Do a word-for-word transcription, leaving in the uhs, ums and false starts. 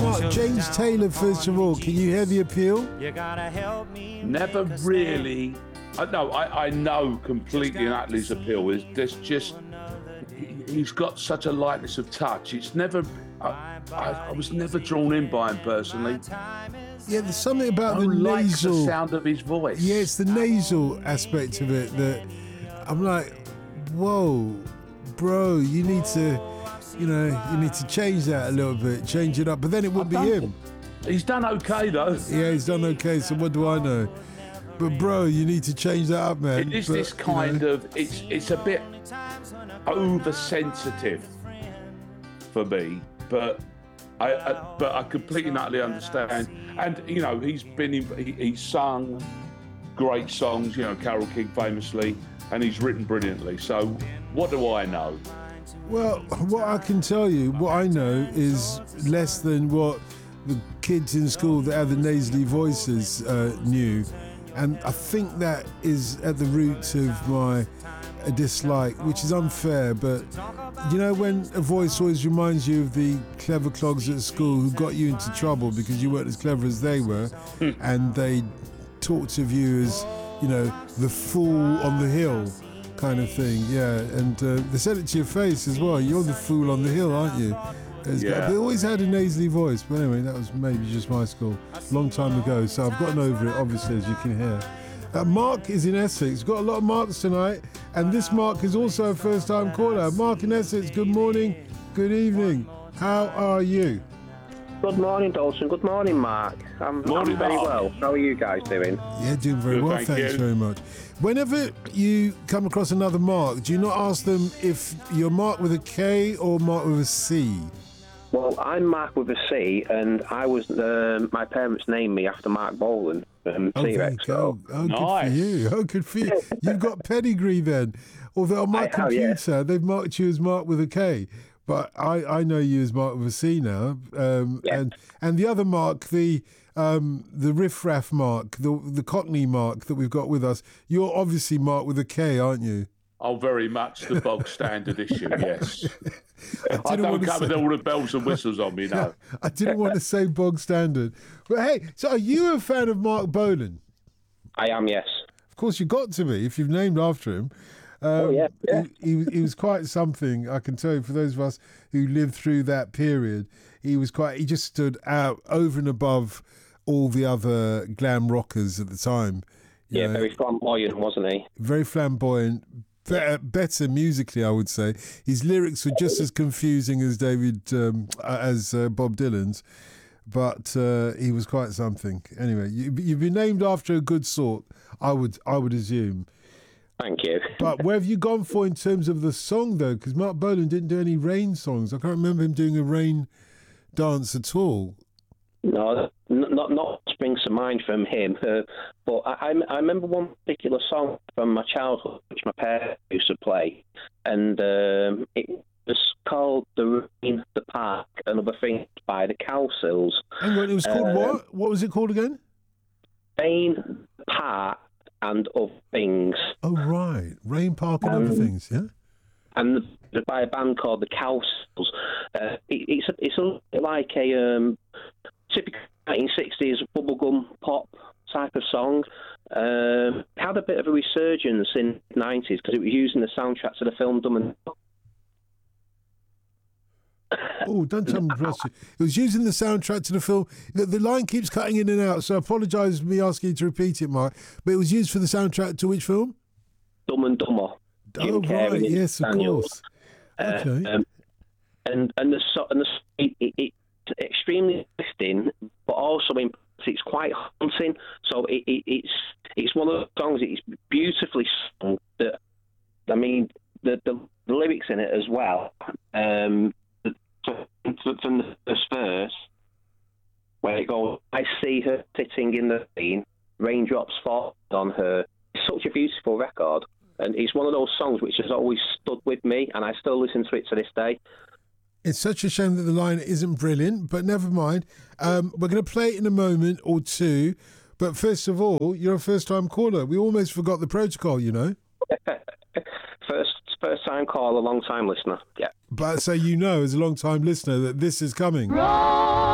Mark, James Taylor, first of all, can you hear the appeal? Never really. I know, I, I know completely and utterly his appeal. Is there's just he, he's got such a lightness of touch. It's never. I, I, I was never drawn in by him personally. Yeah, there's something about I the like nasal. the sound of his voice. Yeah, it's the nasal aspect of it that I'm like, whoa, bro, you need to, you know, you need to change that a little bit, change it up. But then it wouldn't be him. He's done okay though. Yeah, he's done okay. So what do I know? But bro, you need to change that up, man. It is but, this kind you know. of. It's it's a bit oversensitive for me, but. I, I, but I completely and utterly understand. And, you know, he's been, in, he, he's sung great songs, you know, Carole King famously, and he's written brilliantly. So what do I know? Well, what I can tell you, what I know is less than what the kids in school that have the nasally voices uh, knew. And I think that is at the roots of my a dislike, which is unfair, but you know when a voice always reminds you of the clever clogs at school who got you into trouble because you weren't as clever as they were, and they talked of you as, you know, the fool on the hill kind of thing. Yeah, and uh, they said it to your face as well. You're the fool on the hill, aren't you? Yeah. They always had a nasally voice, but anyway, that was maybe just my school, long time ago. So I've gotten over it, obviously, as you can hear. Uh, Mark is in Essex. We've got a lot of Marks tonight, and this Mark is also a first-time caller. Mark in Essex, good morning, good evening. How are you? Good morning, Dalton. Good morning, Mark. I'm, Morning, I'm very Mark. well. How are you guys doing? Yeah, doing very Good, well, thank thanks you. very much. Whenever you come across another Mark, do you not ask them if you're Mark with a K or Mark with a C? Well, I'm Mark with a C, and I was uh, my parents named me after Mark Bolan from Oh, there you T-Rex. go. So Oh, good Nice. for you. Oh, good for you. You've got pedigree then. Although on my I have, yeah. computer, they've marked you as Mark with a K. But I, I know you as Mark with a C now. Um, Yeah. and and the other Mark, the um, the riffraff Mark, the the Cockney Mark that we've got with us, you're obviously Mark with a K, aren't you? Oh, very much the bog standard issue, yes. I, didn't don't want to come say- with all the bells and whistles on me, no. I didn't want to say bog standard. But hey, so are you a fan of Mark Bolan? I am, yes. Of course, you got to be if you've named after him. Um, Oh, yeah, yeah. He, he, he was quite something, I can tell you, for those of us who lived through that period. He was quite, he just stood out over and above all the other glam rockers at the time. You Yeah, know, very flamboyant, wasn't he? very flamboyant, better, better musically, I would say. His lyrics were just as confusing as David, um, as uh, Bob Dylan's, but uh, he was quite something. Anyway, you, you've been named after a good sort, I would, I would assume. Thank you. But where have you gone for in terms of the song, though? Because Mark Bolan didn't do any rain songs. I can't remember him doing a rain dance at all. No, n- not not springs to mind from him. Uh, but I, I I remember one particular song from my childhood which my parents used to play, and um, it was called "The Rain, the Park, and Other Things" by the Cowsills. Hang on, it was called Um, what? What was it called again? Rain, Park, and Other Things, Oh, right. Rain Park and Um, other things, yeah? and the, by a band called the Cowsills. Uh, it, it's a, it's a little bit like a um, typical nineteen sixties bubblegum pop type of song. Um, it had a bit of a resurgence in the nineties because it was using the soundtrack to the film Dumb and Oh, don't tell me, bless you. It was using the soundtrack to the film. The, the line keeps cutting in and out, so I apologise for me asking you to repeat it, Mark. But it was used for the soundtrack to which film? Dumb and Dumber. Jim Oh, Carrey right, and yes, of Daniels. course. Uh, Okay. um, and and the so- and the it, it, it's extremely interesting, but also in, it's quite haunting. So it, it, it's it's one of those songs. It's beautifully sung. That I mean, the, the the lyrics in it as well. Um, the- from the first verse, where it goes, "I see her sitting in the rain, raindrops fall on her." It's such a beautiful record. And it's one of those songs which has always stood with me, and I still listen to it to this day. It's such a shame that the line isn't brilliant, but never mind. Um, we're going to play it in a moment or two. But first of all, you're a first-time caller. We almost forgot the protocol, you know. First, first time caller, long time listener. Yeah. But so you know, as a long-time listener, that this is coming.